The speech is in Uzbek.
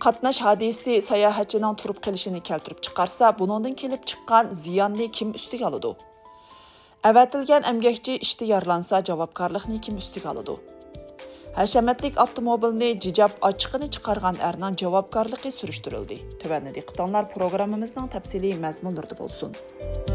qatnash hadisi sayohatchining turib qilishini keltirib chiqarsa, buningdan kelib chiqqan ziyonni kim ustiga oladi? Avatilgan emgakchi ishda yarlansa, javobgarlikni kim ustiga oladi? Hashamatlik avtomobilni jijab ochiqini chiqargan erning javobgarligi surishtirildi. Tövəndə diqqətinizlər proqramımızın təfsili məzmunlarında bolsun.